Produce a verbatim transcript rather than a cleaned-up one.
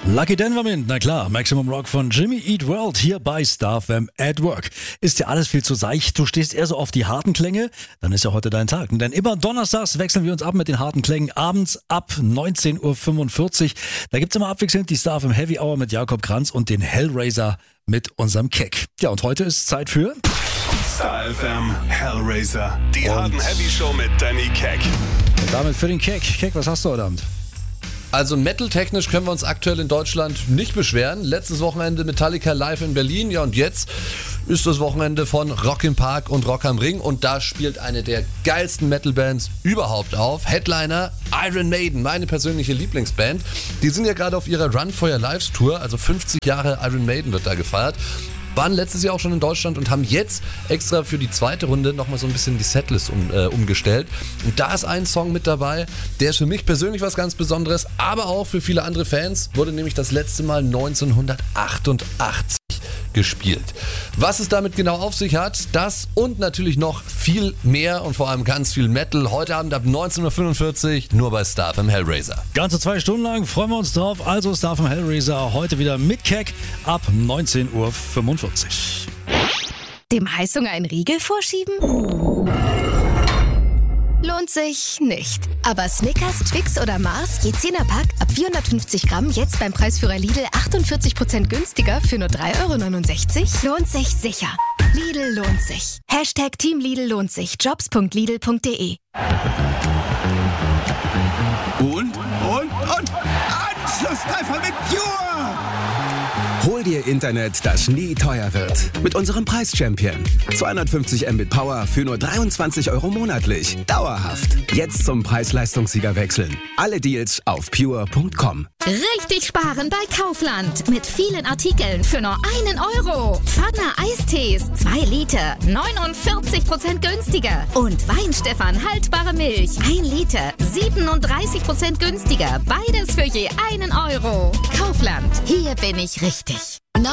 Lucky Denver Mint, na klar, Maximum Rock von Jimmy Eat World hier bei Star F M at Work. Ist dir alles viel zu seicht? Du stehst eher so auf die harten Klänge? Dann ist ja heute dein Tag. Denn immer donnerstags wechseln wir uns ab mit den harten Klängen abends ab neunzehn Uhr fünfundvierzig. Da gibt's immer abwechselnd die Star F M Heavy Hour mit Jakob Kranz und den Hellraiser mit unserem Keck. Ja, und heute ist Zeit für Star F M Hellraiser, die harten Heavy Show mit Danny Keck. Und damit für den Keck. Keck, was hast du heute Abend? Also metal-technisch können wir uns aktuell in Deutschland nicht beschweren. Letztes Wochenende Metallica live in Berlin. Ja, und jetzt ist das Wochenende von Rock im Park und Rock am Ring. Und da spielt eine der geilsten Metal-Bands überhaupt auf. Headliner Iron Maiden, meine persönliche Lieblingsband. Die sind ja gerade auf ihrer Run for Your Lives Tour. Also fünfzig Jahre Iron Maiden wird da gefeiert. Waren letztes Jahr auch schon in Deutschland und haben jetzt extra für die zweite Runde nochmal so ein bisschen die Setlist um, äh, umgestellt. Und da ist ein Song mit dabei, der ist für mich persönlich was ganz Besonderes, aber auch für viele andere Fans. Wurde nämlich das letzte Mal neunzehnhundertachtundachtzig gespielt. Was es damit genau auf sich hat, das und natürlich noch viel mehr und vor allem ganz viel Metal. Heute Abend ab neunzehn Uhr fünfundvierzig nur bei Star F M Hellraiser. Ganze zwei Stunden lang freuen wir uns drauf. Also Star F M Hellraiser heute wieder mit Keck ab neunzehn Uhr fünfundvierzig. Dem Heißhunger einen Riegel vorschieben? Lohnt sich nicht. Aber Snickers, Twix oder Mars, je zehner-Pack, ab vierhundertfünfzig Gramm, jetzt beim Preisführer Lidl achtundvierzig Prozent günstiger für nur drei Euro neunundsechzig. Lohnt sich sicher. Lidl lohnt sich. Hashtag Team Lidl lohnt sich. jobs punkt lidl punkt de. Und, und, und, Anschlusstreffer mit Pure! Hol dir Internet, das nie teuer wird. Mit unserem Preis-Champion. zweihundertfünfzig Mbit Power für nur dreiundzwanzig Euro monatlich. Dauerhaft. Jetzt zum Preis-Leistungssieger wechseln. Alle Deals auf pure punkt com. Richtig sparen bei Kaufland. Mit vielen Artikeln für nur einen Euro. Pfanne Eistees, zwei Liter, neunundvierzig Prozent günstiger. Und Weinstefan haltbare Milch, ein Liter, siebenunddreißig Prozent günstiger. Beides für je einen Euro. Kaufland, hier bin ich richtig.